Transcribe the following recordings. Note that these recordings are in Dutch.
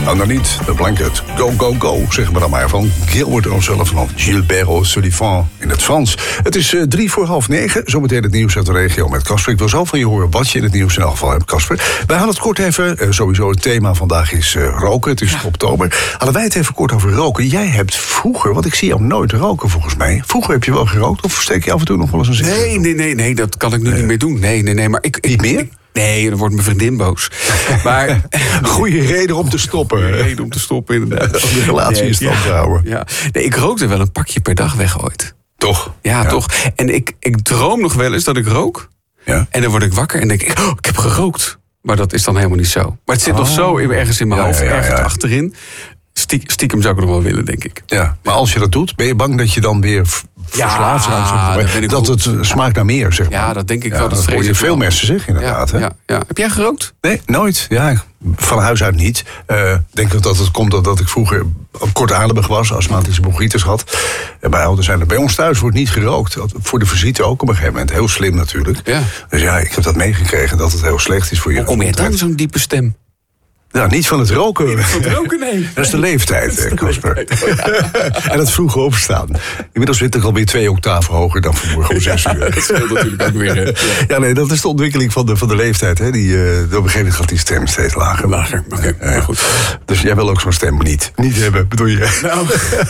Nou, dan niet. De blanket. Go, go, go, zeggen we dan maar. Van Gilbert O'Sullivan of Gilbert O'Sullivan in het Frans. Het is 8:45. Zometeen het nieuws uit de regio met Casper. Ik wil zo van je horen wat je in het nieuws in elk geval hebt, Casper. Wij hadden het kort even. Sowieso het thema vandaag is roken. Het is oktober. Hadden wij het even kort over roken. Jij hebt vroeger, want ik zie jou nooit roken volgens mij. Vroeger heb je wel gerookt of steek je af en toe nog wel eens een sigaret? Nee, dat kan ik nu niet meer doen. Nee, maar ik niet meer? Nee, dan wordt mijn vriendin boos. Maar goede reden om te stoppen. Goede reden om te stoppen, inderdaad. Om de relatie in stand te houden. Ja. Nee, ik rookte wel een pakje per dag weg ooit. Toch? Ja, toch. En ik droom nog wel eens dat ik rook. Ja. En dan word ik wakker en denk ik, ik heb gerookt. Maar dat is dan helemaal niet zo. Maar het zit nog zo ergens in mijn hoofd, ergens achterin. Stiekem zou ik nog wel willen, denk ik. Ja, maar als je dat doet, ben je bang dat je dan weer verslaafd raakt? Dat het smaakt naar meer, zeg maar. Ja, dat denk ik wel. Dat hoor je veel mensen zeggen, inderdaad. Ja. Heb jij gerookt? Nee, nooit. Ja, van huis uit niet. Denk dat het komt dat ik vroeger kortademig was, astmatische bronchitis had. Bij ouders zijn er. Bij ons thuis wordt niet gerookt. Voor de visite ook op een gegeven moment. Heel slim natuurlijk. Ja. Dus ja, ik heb dat meegekregen dat het heel slecht is voor je. Hoe kom je dan zo'n diepe stem? Nou, niet van het roken. Niet van het roken, nee. Dat is de leeftijd, Casper. En het vroege opstaan. Inmiddels zit ik alweer 2 octaven hoger dan vanmorgen om 6 uur. Dat scheelt natuurlijk ook weer. Ja, nee, dat is de ontwikkeling van de leeftijd. Hè. Op een gegeven moment gaat die stem steeds lager. Oké, goed. Dus jij wil ook zo'n stem niet hebben, bedoel je? Nou...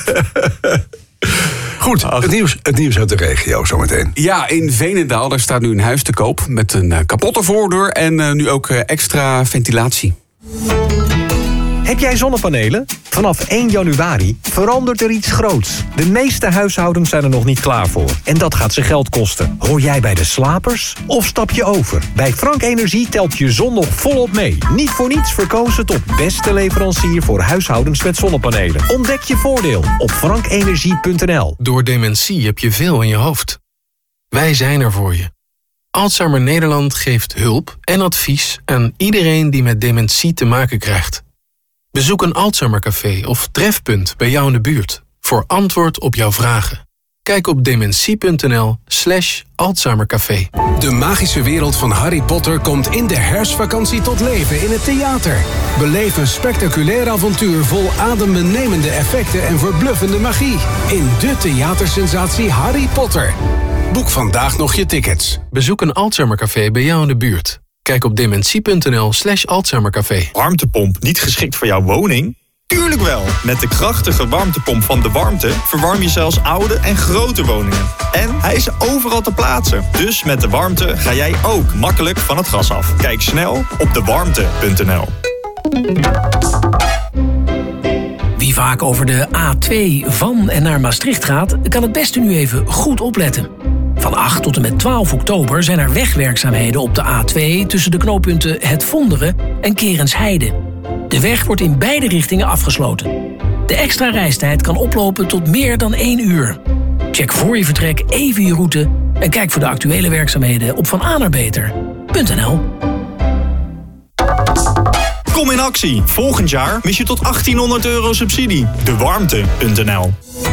Goed, het nieuws uit de regio zometeen. Ja, in Veenendaal, daar staat nu een huis te koop met een kapotte voordeur en nu ook extra ventilatie. Heb jij zonnepanelen? Vanaf 1 januari verandert er iets groots. De meeste huishoudens zijn er nog niet klaar voor. En dat gaat ze geld kosten. Hoor jij bij de slapers of stap je over? Bij Frank Energie telt je zon nog volop mee. Niet voor niets verkozen tot beste leverancier voor huishoudens met zonnepanelen. Ontdek je voordeel op frankenergie.nl. Door dementie heb je veel in je hoofd. Wij zijn er voor je. Alzheimer Nederland geeft hulp en advies aan iedereen die met dementie te maken krijgt. Bezoek een Alzheimercafé of trefpunt bij jou in de buurt voor antwoord op jouw vragen. Kijk op dementie.nl/Alzheimercafé. De magische wereld van Harry Potter komt in de herfstvakantie tot leven in het theater. Beleef een spectaculair avontuur vol adembenemende effecten en verbluffende magie. In de theatersensatie Harry Potter. Boek vandaag nog je tickets. Bezoek een Alzheimercafé bij jou in de buurt. Kijk op dementie.nl/Alzheimercafé. Warmtepomp niet geschikt voor jouw woning? Tuurlijk wel! Met de krachtige warmtepomp van De Warmte verwarm je zelfs oude en grote woningen. En hij is overal te plaatsen. Dus met De Warmte ga jij ook makkelijk van het gas af. Kijk snel op dewarmte.nl. Wie vaak over de A2 van en naar Maastricht gaat, kan het beste nu even goed opletten. Van 8 tot en met 12 oktober zijn er wegwerkzaamheden op de A2... tussen de knooppunten Het Vonderen en Kerensheide. De weg wordt in beide richtingen afgesloten. De extra reistijd kan oplopen tot meer dan 1 uur. Check voor je vertrek even je route... en kijk voor de actuele werkzaamheden op vananerbeter.nl. Kom in actie. Volgend jaar mis je tot €1800 subsidie. Dewarmte.nl.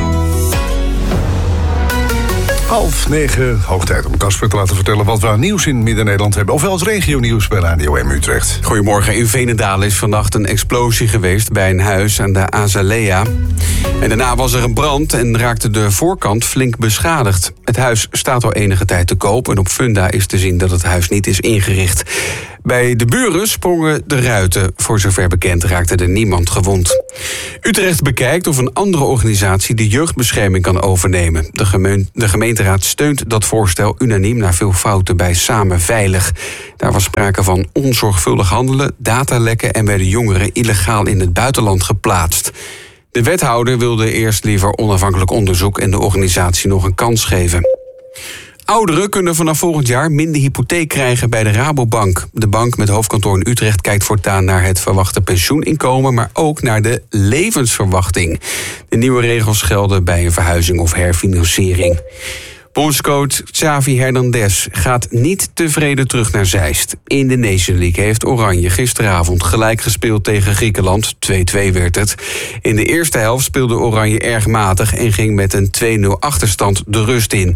8:30, hoog tijd om Casper te laten vertellen wat we aan nieuws in Midden-Nederland hebben. Ofwel het regionieuws bij Radio M Utrecht. Goedemorgen. In Veenendaal is vannacht een explosie geweest bij een huis aan de Azalea. En daarna was er een brand en raakte de voorkant flink beschadigd. Het huis staat al enige tijd te koop en op Funda is te zien dat het huis niet is ingericht. Bij de buren sprongen de ruiten. Voor zover bekend raakte er niemand gewond. Utrecht bekijkt of een andere organisatie de jeugdbescherming kan overnemen. De gemeenteraad steunt dat voorstel unaniem na veel fouten bij Samen Veilig. Daar was sprake van onzorgvuldig handelen, datalekken en werden jongeren illegaal in het buitenland geplaatst. De wethouder wilde eerst liever onafhankelijk onderzoek en de organisatie nog een kans geven. Ouderen kunnen vanaf volgend jaar minder hypotheek krijgen bij de Rabobank. De bank met hoofdkantoor in Utrecht kijkt voortaan naar het verwachte pensioeninkomen, maar ook naar de levensverwachting. De nieuwe regels gelden bij een verhuizing of herfinanciering. Bondscoach Xavi Hernandez gaat niet tevreden terug naar Zeist. In de Nation League heeft Oranje gisteravond gelijk gespeeld tegen Griekenland. 2-2 werd het. In de eerste helft speelde Oranje erg matig en ging met een 2-0 achterstand de rust in.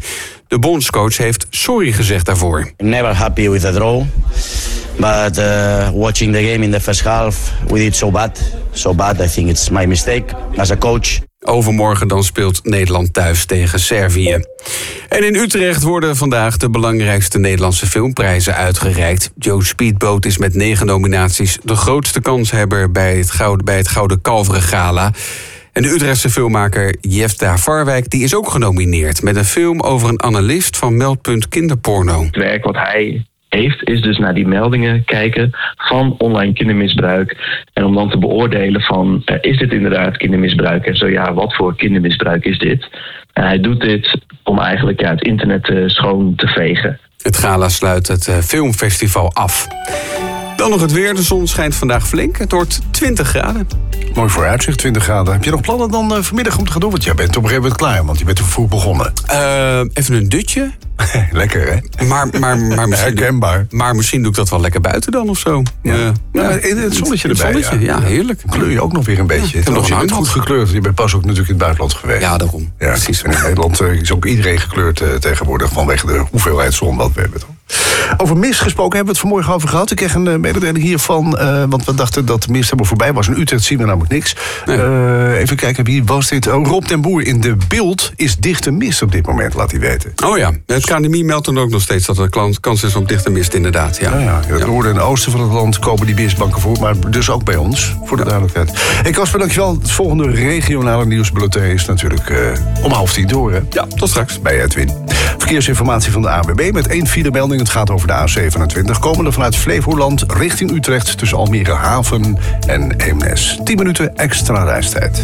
De bondscoach heeft sorry gezegd daarvoor. I'm never happy with the draw. But watching the game in the first half, we did so bad. So bad, I think it's my mistake as a coach. Overmorgen dan speelt Nederland thuis tegen Servië. En in Utrecht worden vandaag de belangrijkste Nederlandse filmprijzen uitgereikt. Joe Speedboat is met 9 nominaties de grootste kanshebber bij het Gouden Kalveren Gala. En de Utrechtse filmmaker Jefta Farwijk die is ook genomineerd met een film over een analist van Meldpunt Kinderporno. Het werk wat hij heeft is dus naar die meldingen kijken van online kindermisbruik. En om dan te beoordelen van, is dit inderdaad kindermisbruik? En zo ja, wat voor kindermisbruik is dit? En hij doet dit om eigenlijk het internet schoon te vegen. Het gala sluit het filmfestival af. Dan nog het weer. De zon schijnt vandaag flink. Het wordt 20 graden. Mooi vooruitzicht, 20 graden. Heb je nog plannen dan vanmiddag om te gaan doen? Want jij bent op een gegeven moment klaar, want je bent te vroeg begonnen. Even een dutje. Lekker, hè? Maar misschien, herkenbaar. Maar misschien doe ik dat wel lekker buiten dan of zo. Ja. Het zonnetje erbij. Het zonnetje, ja, heerlijk. Kleur je ook nog weer een beetje. Ja, je bent goed gekleurd. Je bent pas ook natuurlijk in het buitenland geweest. Ja, daarom. Ja, precies. En in Nederland is ook iedereen gekleurd tegenwoordig vanwege de hoeveelheid zon wat we hebben. Over mist gesproken hebben we het vanmorgen over gehad. Ik kreeg een mededeling hiervan, want we dachten dat de mist helemaal voorbij was. In Utrecht zien we namelijk niks. Nee. Even kijken, wie was dit? Rob den Boer in de Beeld is dichte mist op dit moment, laat hij weten. Oh ja, het KNMI meldt dan ook nog steeds dat er kans is op dichte mist, inderdaad. Ja. In het noorden en oosten van het land komen die mistbanken voor, maar dus ook bij ons, voor de duidelijkheid. Hey Casper, dankjewel. Het volgende regionale nieuwsbulletin is natuurlijk om 9:30 door. Hè? Ja, tot straks. Bij Edwin. Verkeersinformatie van de ANWB met 1 filemelding. Het gaat over de A27. Komende vanuit Flevoland richting Utrecht tussen Almere Haven en Eemnes. 10 minuten extra reistijd.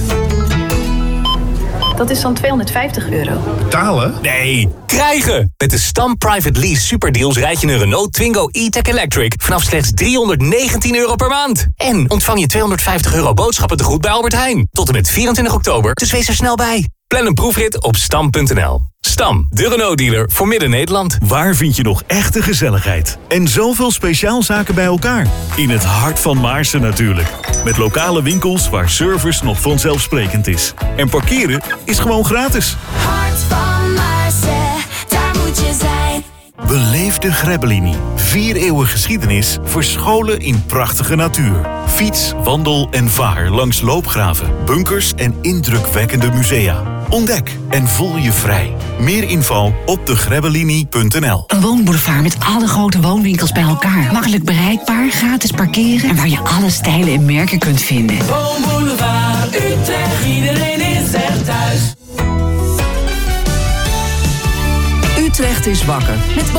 Dat is dan €250. Betalen? Nee, krijgen! Met de Stam Private Lease Superdeals rijd je een Renault Twingo E-Tech Electric vanaf slechts €319 per maand. En ontvang je €250 boodschappentegoed bij Albert Heijn. Tot en met 24 oktober, dus wees er snel bij. Plan een proefrit op stam.nl. Stam, de Renault-dealer voor Midden-Nederland. Waar vind je nog echte gezelligheid? En zoveel speciaalzaken bij elkaar? In het hart van Maarsen natuurlijk. Met lokale winkels waar service nog vanzelfsprekend is. En parkeren is gewoon gratis. Hart van Maarsen, daar moet je zijn. Beleef de Grebbelini. 4 eeuwen geschiedenis verscholen in prachtige natuur. Fiets, wandel en vaar langs loopgraven, bunkers en indrukwekkende musea. Ontdek en voel je vrij. Meer info op degrebbelini.nl. Een woonboulevard met alle grote woonwinkels bij elkaar. Makkelijk bereikbaar, gratis parkeren en waar je alle stijlen en merken kunt vinden. Woonboulevard Utrecht, iedereen is er thuis. Utrecht is wakker. Met